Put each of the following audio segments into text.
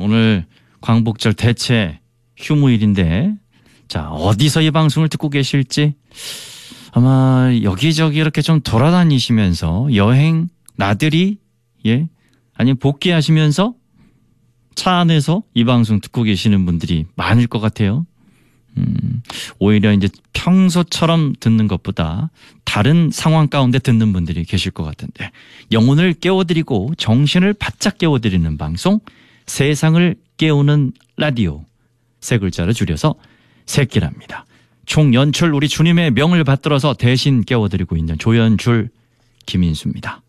오늘 광복절 대체 휴무일인데, 자, 어디서 이 방송을 듣고 계실지 아마 여기저기 이렇게 좀 돌아다니시면서 여행 나들이, 예, 아니면 복귀하시면서 차 안에서 이 방송 듣고 계시는 분들이 많을 것 같아요. 오히려 이제 평소처럼 듣는 것보다 다른 상황 가운데 듣는 분들이 계실 것 같은데, 영혼을 깨워드리고 정신을 바짝 깨워드리는 방송, 세상을 깨우는 라디오, 세 글자를 줄여서 새끼랍니다. 총 연출 우리 주님의 명을 받들어서 대신 깨워드리고 있는 조연출 김인수입니다.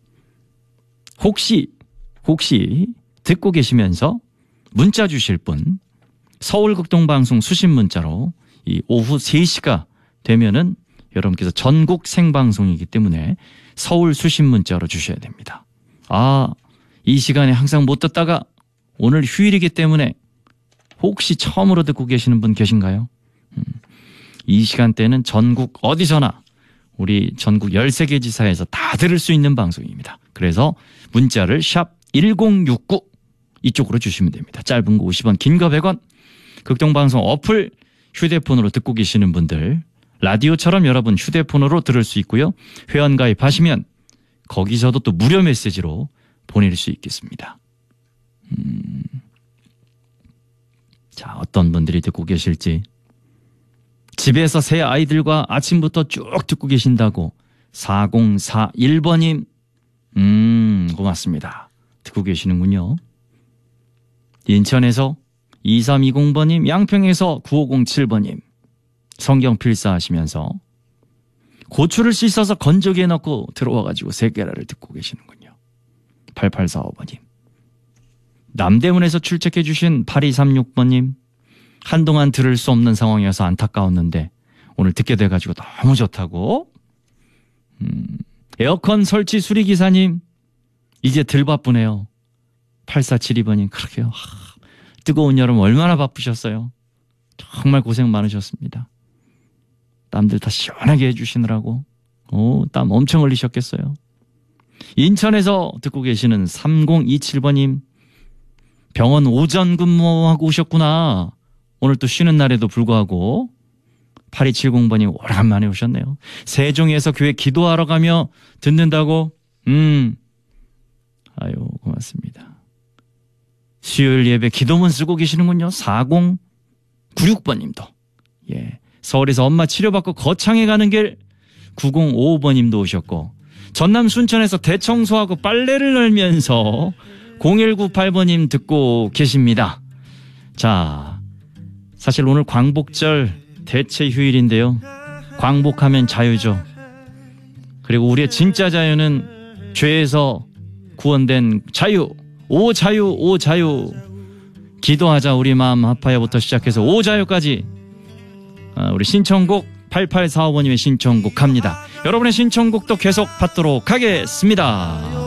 혹시 듣고 계시면서 문자 주실 분, 서울극동방송 수신 문자로 이 오후 3시가 되면은 여러분께서 전국 생방송이기 때문에 서울 수신 문자로 주셔야 됩니다. 아, 이 시간에 항상 못 듣다가 오늘 휴일이기 때문에 혹시 처음으로 듣고 계시는 분 계신가요? 이 시간대는 전국 어디서나 우리 전국 13개 지사에서 다 들을 수 있는 방송입니다. 그래서 문자를 샵 1069 이쪽으로 주시면 됩니다. 짧은 거 50원, 긴 거 100원. 극동방송 어플 휴대폰으로 듣고 계시는 분들, 라디오처럼 여러분 휴대폰으로 들을 수 있고요. 회원가입하시면 거기서도 또 무료 메시지로 보낼 수 있겠습니다. 자, 어떤 분들이 듣고 계실지. 집에서 새 아이들과 아침부터 쭉 듣고 계신다고 4041번님, 고맙습니다. 듣고 계시는군요. 인천에서 2320번님, 양평에서 9507번님, 성경 필사하시면서 고추를 씻어서 건조기에 넣고 들어와가지고 새끼라를 듣고 계시는군요. 8845번님, 남대문에서 출첵해 주신 8236번님, 한동안 들을 수 없는 상황이어서 안타까웠는데 오늘 듣게 돼가지고 너무 좋다고. 에어컨 설치 수리기사님, 이제 덜 바쁘네요. 8472번님, 그러게요. 뜨거운 여름 얼마나 바쁘셨어요. 정말 고생 많으셨습니다. 땀들 다 시원하게 해주시느라고 땀 엄청 흘리셨겠어요. 인천에서 듣고 계시는 3027번님, 병원 오전 근무하고 오셨구나. 오늘 또 쉬는 날에도 불구하고. 8270번님, 오래간만에 오셨네요. 세종에서 교회 기도하러 가며 듣는다고. 아유, 고맙습니다. 수요일 예배 기도문 쓰고 계시는군요. 4096번님도. 예, 서울에서 엄마 치료받고 거창에 가는 길 9055번님도 오셨고, 전남 순천에서 대청소하고 빨래를 널면서 0198번님 듣고 계십니다. 자, 사실 오늘 광복절 대체 휴일인데요. 광복하면 자유죠. 그리고 우리의 진짜 자유는 죄에서 구원된 자유. 오 자유, 오 자유. 기도하자 우리 마음 아파요부터 시작해서 오 자유까지. 우리 신청곡 8845번님의 신청곡 갑니다. 여러분의 신청곡도 계속 받도록 하겠습니다.